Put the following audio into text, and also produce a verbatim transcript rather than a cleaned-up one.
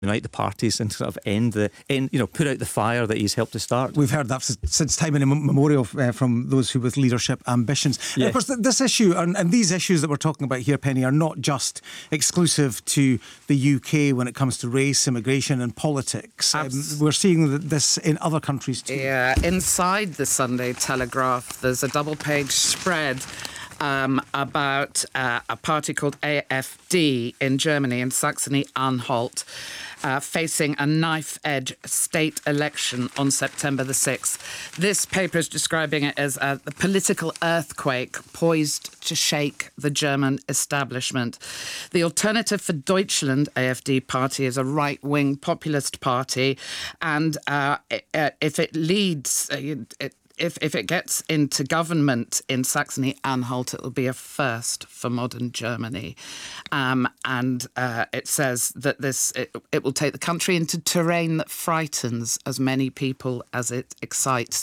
unite the parties and sort of end the, end, you know, put out the fire that he's helped to start. We've heard that since time immemorial uh, from those who with leadership ambitions. Yeah. And of course, this issue and, and these issues that we're talking about here, Penny, are not just exclusive to the U K when it comes to race, immigration and politics. Um, we're seeing this in other countries too. Yeah, inside the Sunday Telegraph, there's a double-page spread Um, about uh, a party called A F D in Germany, in Saxony-Anhalt, uh, facing a knife-edge state election on September the sixth. This paper is describing it as a political earthquake poised to shake the German establishment. The Alternative for Deutschland A F D party is a right-wing populist party, and uh, if it leads... Uh, it, If, if it gets into government in Saxony-Anhalt, it will be a first for modern Germany. Um, and uh, it says that this it, it will take the country into terrain that frightens as many people as it excites.